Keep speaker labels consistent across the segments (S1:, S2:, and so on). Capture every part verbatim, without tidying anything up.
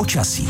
S1: počasí.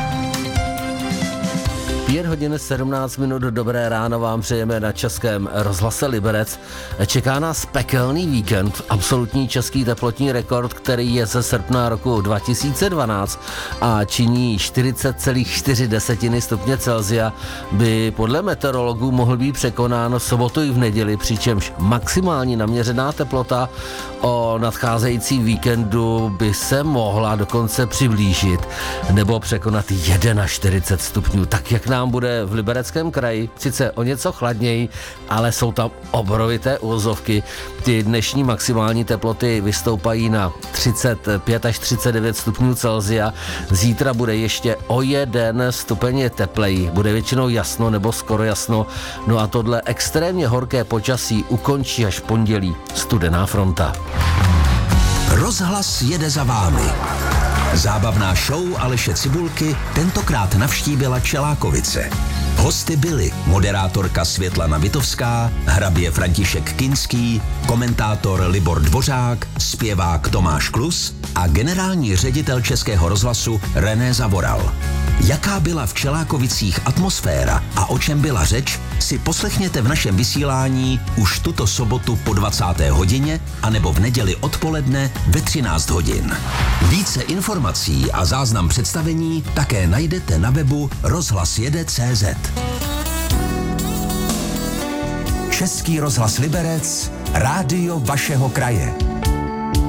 S2: pět hodin sedmnáct minut, dobré ráno vám přejeme na Českém rozhlase Liberec. Čeká nás pekelný víkend, absolutní český teplotní rekord, který je ze srpna roku dva tisíce dvanáct a činí čtyřicet celá čtyři stupně Celsia, by podle meteorologů mohl být překonán v sobotu i v neděli, přičemž maximální naměřená teplota o nadcházející víkendu by se mohla dokonce přiblížit nebo překonat čtyřicet jedna stupňů, tak jak nám bude v Libereckém kraji, sice o něco chladněji, ale jsou tam obrovité uvozovky. Ty dnešní maximální teploty vystoupají na třicet pět až třicet devět stupňů Celsia. Zítra bude ještě o jeden stupeň tepleji, bude většinou jasno nebo skoro jasno, no a tohle extrémně horké počasí ukončí až pondělí studená fronta.
S1: Rozhlas jede za vámi. Zábavná show Aleše Cibulky tentokrát navštívila Čelákovice. Hosty byli moderátorka Světlana Vitovská, hrabě František Kinský, komentátor Libor Dvořák, zpěvák Tomáš Klus a generální ředitel Českého rozhlasu René Zavoral. Jaká byla v Čelákovicích atmosféra a o čem byla řeč, si poslechněte v našem vysílání už tuto sobotu po dvacáté hodině anebo v neděli odpoledne ve třináct hodin. Více informací a záznam představení také najdete na webu rozhlas jede tečka cé zet. Český rozhlas Liberec, rádio vašeho kraje.